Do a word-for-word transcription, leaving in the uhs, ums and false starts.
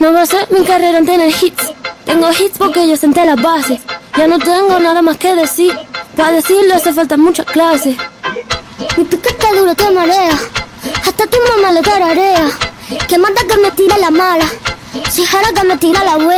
No basé mi carrera en tener hits. Tengo hits porque yo senté las bases. Ya no tengo nada más que decir. Para decirlo hace falta mucha clase. Mi piquete duro te marea. Hasta tu mamá le tararea. Que manda que me tira la mala. Si jara que me tira la buena.